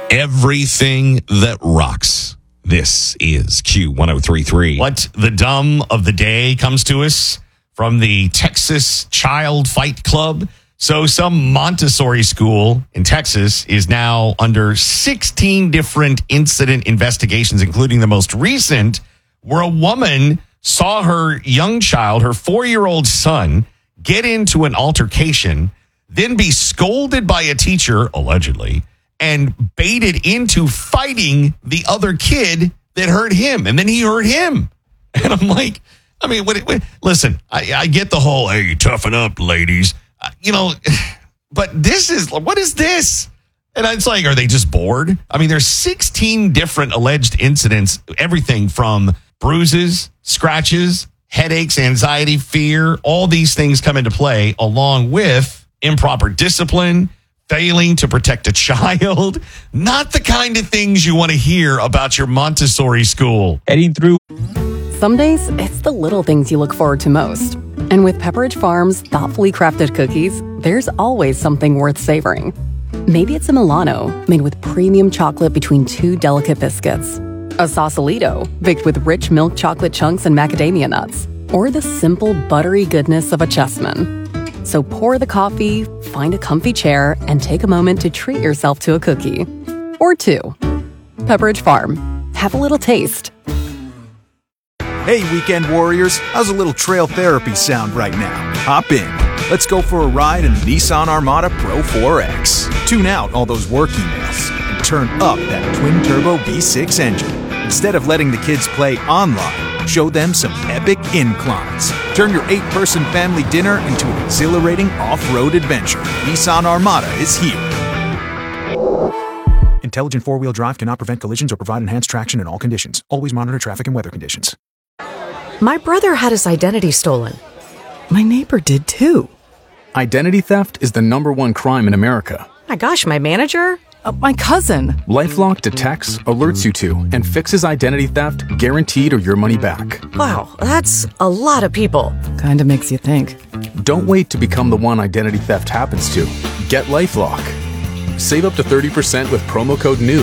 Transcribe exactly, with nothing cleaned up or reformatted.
Everything that rocks. This is Q one oh three point three. What the dumb of the day comes to us from the Texas Child Fight Club. So some Montessori school in Texas is now under sixteen different incident investigations, including the most recent, where a woman saw her young child, her four-year-old son, get into an altercation, then be scolded by a teacher, allegedly, and baited into fighting the other kid that hurt him. And then he hurt him. And I'm like, I mean, what, what, listen, I, I get the whole, hey, toughen up, ladies. Uh, you know, but this is, what is this? And it's like, are they just bored? I mean, there's sixteen different alleged incidents, everything from bruises, scratches, headaches, anxiety, fear, all these things come into play, along with improper discipline, failing to protect a child. Not the kind of things you want to hear about your Montessori school. Heading through. Some days, it's the little things you look forward to most. And with Pepperidge Farm's thoughtfully crafted cookies, there's always something worth savoring. Maybe it's a Milano made with premium chocolate between two delicate biscuits. A Sausalito baked with rich milk chocolate chunks and macadamia nuts. Or the simple buttery goodness of a Chessman. So pour the coffee, find a comfy chair, and take a moment to treat yourself to a cookie. Or two. Pepperidge Farm. Have a little taste. Hey, weekend warriors, how's a little trail therapy sound right now? Hop in. Let's go for a ride in the Nissan Armada Pro four X. Tune out all those work emails and turn up that twin-turbo V six engine. Instead of letting the kids play online, show them some epic inclines. Turn your eight-person family dinner into an exhilarating off-road adventure. Nissan Armada is here. Intelligent four-wheel drive cannot prevent collisions or provide enhanced traction in all conditions. Always monitor traffic and weather conditions. My brother had his identity stolen. My neighbor did too. Identity theft is the number one crime in America. My gosh, my manager? Uh, my cousin. LifeLock detects, alerts you to, and fixes identity theft guaranteed or your money back. Wow, that's a lot of people. Kinda makes you think. Don't wait to become the one identity theft happens to. Get LifeLock. Save up to thirty percent with promo code NEW